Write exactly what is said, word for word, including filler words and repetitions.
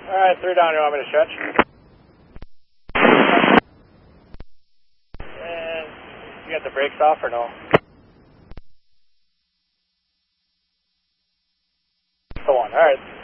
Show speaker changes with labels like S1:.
S1: Alright, three down, you want me to stretch? And you got the brakes off or no? The one, alright.